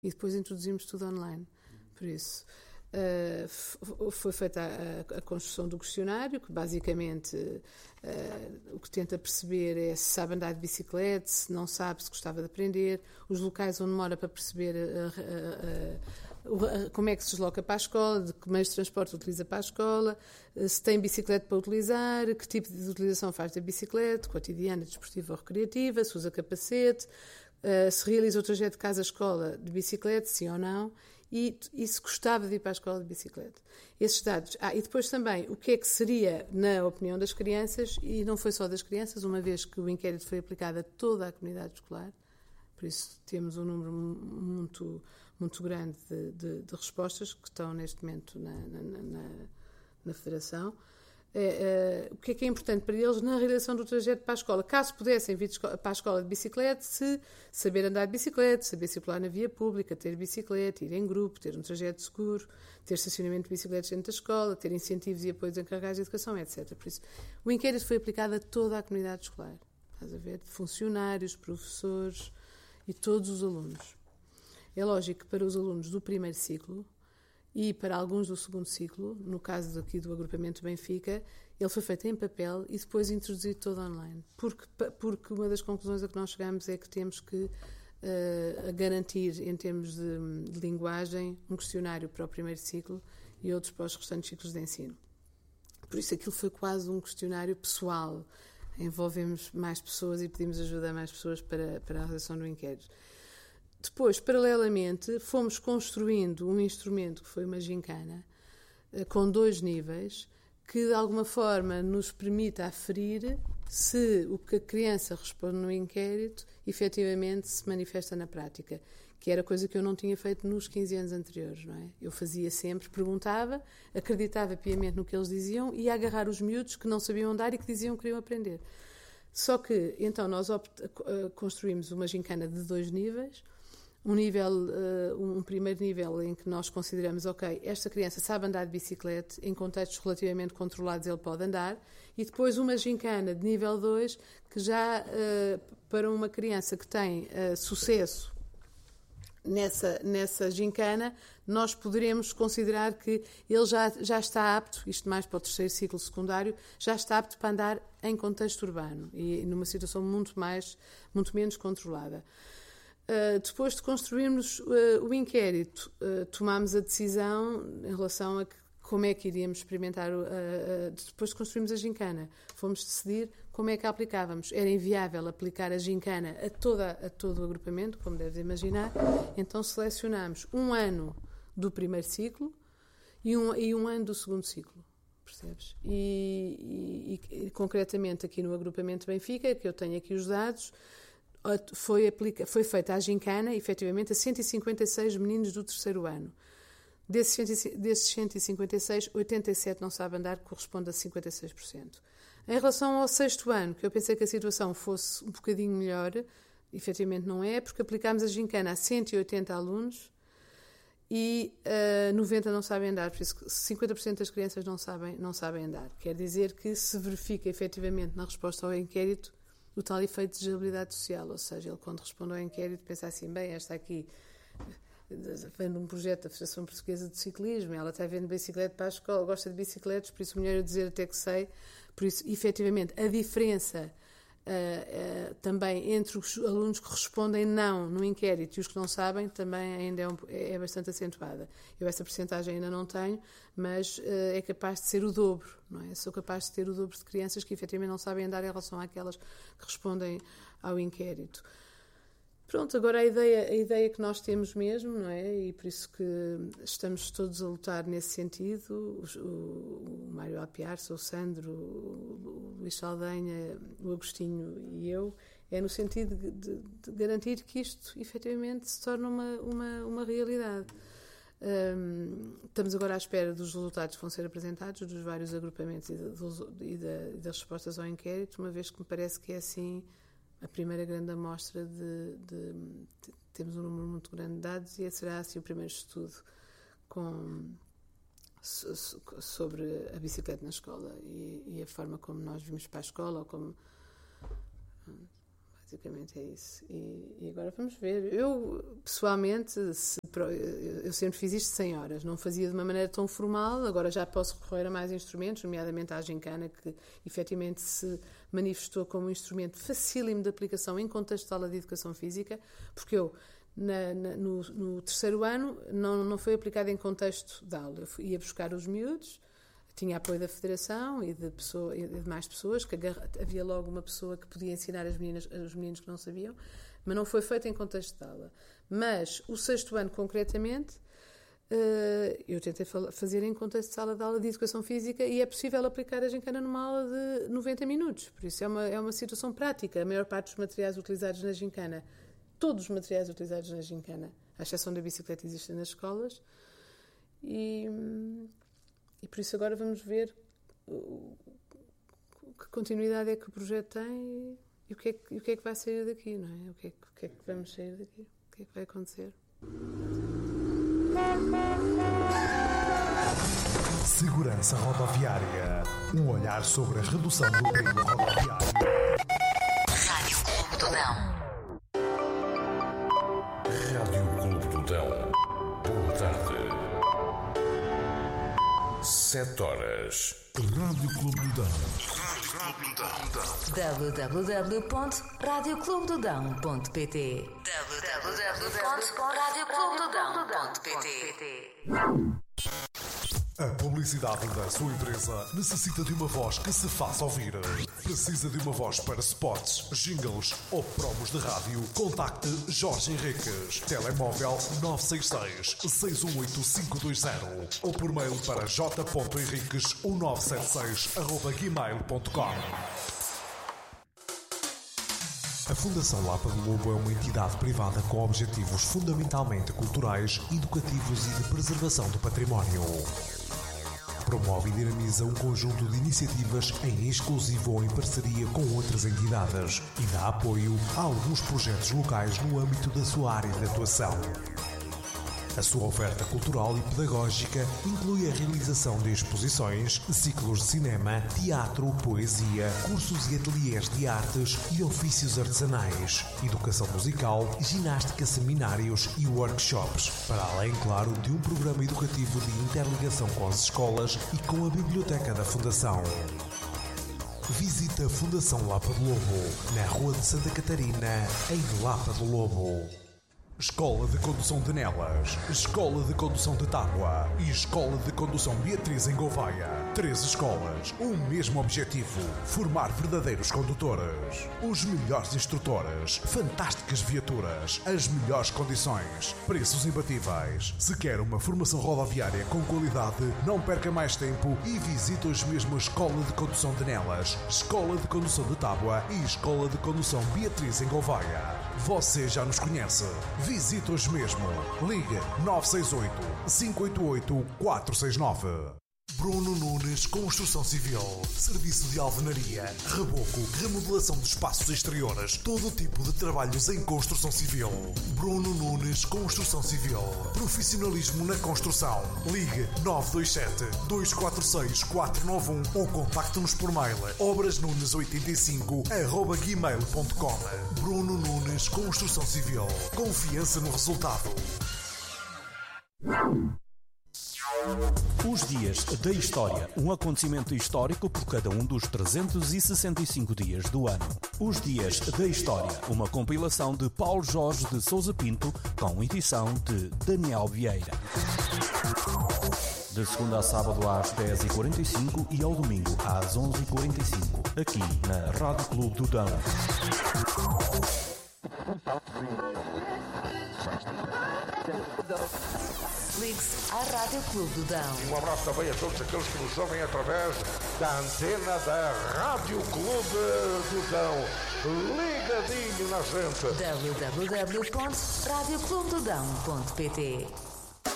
e depois introduzimos tudo online. Por isso, foi feita a construção do questionário, que basicamente o que tenta perceber é se sabe andar de bicicleta, se não sabe, se gostava de aprender, os locais onde mora para perceber como é que se desloca para a escola, de que meios de transporte utiliza para a escola, se tem bicicleta para utilizar, que tipo de utilização faz da bicicleta, cotidiana, desportiva ou recreativa, se usa capacete, se realiza o trajeto de casa à escola de bicicleta, sim ou não, e se gostava de ir para a escola de bicicleta. Esses dados. E depois também, o que é que seria, na opinião das crianças, e não foi só das crianças, uma vez que o inquérito foi aplicado a toda a comunidade escolar, por isso temos um número muito grande de respostas que estão neste momento na Federação. O que é importante para eles na realização do trajeto para a escola? Caso pudessem vir para a escola de bicicleta, saber andar de bicicleta, saber circular na via pública, ter bicicleta, ir em grupo, ter um trajeto seguro, ter estacionamento de bicicletas dentro da escola, ter incentivos e apoios encarregados de educação, etc. Por isso, o inquérito foi aplicado a toda a comunidade escolar. Estás a ver? Funcionários, professores e todos os alunos. É lógico que para os alunos do primeiro ciclo e para alguns do segundo ciclo, no caso aqui do agrupamento Benfica, ele foi feito em papel e depois introduzido todo online. Porque uma das conclusões a que nós chegamos é que temos que garantir, em termos de linguagem, um questionário para o primeiro ciclo e outros para os restantes ciclos de ensino. Por isso aquilo foi quase um questionário pessoal. Envolvemos mais pessoas e pedimos ajuda a mais pessoas para a realização do inquérito. Depois, paralelamente, fomos construindo um instrumento que foi uma gincana, com 2 níveis, que de alguma forma nos permite aferir se o que a criança responde no inquérito efetivamente se manifesta na prática, que era coisa que eu não tinha feito nos 15 anos anteriores, não é? Eu fazia sempre, perguntava, acreditava piamente no que eles diziam e ia agarrar os miúdos que não sabiam andar e que diziam que queriam aprender. Só que, então, nós construímos uma gincana de 2 níveis, um primeiro nível em que nós consideramos, ok, esta criança sabe andar de bicicleta, em contextos relativamente controlados ele pode andar, e depois uma gincana de nível 2, que já para uma criança que tem sucesso nessa gincana, nós poderemos considerar que ele já está apto, isto mais para o 3º ciclo secundário, já está apto para andar em contexto urbano e numa situação muito menos controlada. Depois de construirmos o inquérito, tomámos a decisão em relação a como é que iríamos experimentar. Depois de construirmos a gincana, fomos decidir como é que a aplicávamos. Era inviável aplicar a gincana a todo o agrupamento, como deves imaginar. Então selecionámos 1 ano do primeiro ciclo e um ano do segundo ciclo. Percebes? E concretamente aqui no agrupamento Benfica, que eu tenho aqui os dados, foi feita a gincana, efetivamente, a 156 meninos do 3º ano. Desses 156, 87 não sabem andar, que corresponde a 56%. Em relação ao 6º ano, que eu pensei que a situação fosse um bocadinho melhor, efetivamente não é, porque aplicámos a gincana a 180 alunos e 90 não sabem andar, por isso 50% das crianças não sabem andar. Quer dizer que se verifica efetivamente na resposta ao inquérito o tal efeito de desabilidade social, ou seja, ele quando responde ao inquérito pensa assim, bem, esta aqui vem de um projeto da Federação Portuguesa de Ciclismo, ela está vendo bicicleta para a escola, gosta de bicicletas, por isso melhor eu dizer até que sei, por isso, efetivamente, a diferença também entre os alunos que respondem não no inquérito e os que não sabem também ainda é bastante acentuada. Eu essa percentagem ainda não tenho, mas é capaz de ser o dobro, não é? Sou capaz de ter o dobro de crianças que efetivamente não sabem andar em relação àquelas que respondem ao inquérito. Pronto, agora a ideia que nós temos mesmo, não é? E por isso que estamos todos a lutar nesse sentido, o Mário Alpiarça, o Sandro, o Luís Saldanha, o Agostinho e eu, é no sentido de garantir que isto efetivamente se torne uma realidade. Estamos agora à espera dos resultados que vão ser apresentados, dos vários agrupamentos e das respostas ao inquérito, uma vez que me parece que é assim a primeira grande amostra temos um número muito grande de dados e esse será assim o primeiro estudo sobre a bicicleta na escola e a forma como nós vimos para a escola, ou como Basicamente é isso. E agora vamos ver. Eu, pessoalmente, eu sempre fiz isto 100 horas. Não fazia de uma maneira tão formal. Agora já posso recorrer a mais instrumentos, nomeadamente à gincana, que efetivamente se manifestou como um instrumento facílimo de aplicação em contexto de aula de educação física, porque eu, no terceiro ano, não foi aplicado em contexto de aula. Eu ia buscar os miúdos, tinha apoio da Federação e de mais pessoas, que havia logo uma pessoa que podia ensinar os meninos que não sabiam, mas não foi feito em contexto de aula. Mas o sexto ano, concretamente, eu tentei fazer em contexto de aula de educação física e é possível aplicar a gincana numa aula de 90 minutos. Por isso é uma situação prática. A maior parte dos materiais utilizados na gincana, todos os materiais utilizados na gincana, à exceção da bicicleta, existem nas escolas. E por isso agora vamos ver que continuidade é que o projeto tem e o que é que vai sair daqui, não é? O que é que vamos sair daqui? O que é que vai acontecer? Segurança rodoviária. Um olhar sobre a redução do perigo rodoviário. Rádio Clube do Dão. Rádio Clube do Dão. Boa tarde. 7 horas. Rádio Clube do Dão. www.radioclubedodão.pt www.radioclubedodão.pt. A publicidade da sua empresa necessita de uma voz que se faça ouvir. Precisa de uma voz para spots, jingles ou promos de rádio? Contacte Jorge Henriques. Telemóvel 966-618-520 ou por mail para j.henriques1976@gmail.com. A Fundação Lapa do Lobo é uma entidade privada com objetivos fundamentalmente culturais, educativos e de preservação do património. Promove e dinamiza um conjunto de iniciativas em exclusivo ou em parceria com outras entidades e dá apoio a alguns projetos locais no âmbito da sua área de atuação. A sua oferta cultural e pedagógica inclui a realização de exposições, ciclos de cinema, teatro, poesia, cursos e ateliês de artes e ofícios artesanais, educação musical, ginástica, seminários e workshops, para além, claro, de um programa educativo de interligação com as escolas e com a biblioteca da Fundação. Visita a Fundação Lapa do Lobo, na Rua de Santa Catarina, em Lapa do Lobo. Escola de Condução de Nelas, Escola de Condução de Tábua e Escola de Condução Beatriz em Gouveia. 3 escolas, o mesmo objetivo: formar verdadeiros condutores. Os melhores instrutores, fantásticas viaturas, as melhores condições, preços imbatíveis. Se quer uma formação rodoviária com qualidade, não perca mais tempo e visite hoje mesmo a Escola de Condução de Nelas, Escola de Condução de Tábua e Escola de Condução Beatriz em Gouveia. Você já nos conhece. Visite hoje mesmo. Ligue 968-588-469. Bruno Nunes Construção Civil. Serviço de alvenaria, reboco, remodelação de espaços exteriores, todo tipo de trabalhos em construção civil. Bruno Nunes Construção Civil. Profissionalismo na construção. Ligue 927-246-491 ou contacte-nos por mail obrasnunes85@gmail.com. Bruno Nunes Construção Civil. Confiança no resultado. Os Dias da História, um acontecimento histórico por cada um dos 365 dias do ano. Os Dias da História, uma compilação de Paulo Jorge de Sousa Pinto, com edição de Daniel Vieira. De segunda a sábado às 10h45 e ao domingo às 11h45, aqui na Rádio Clube do Dão. Ligue-se à Rádio Clube do Dão. Um abraço também a todos aqueles que nos ouvem através da antena da Rádio Clube do Dão. Ligadinho na gente. www.radioclubedodão.pt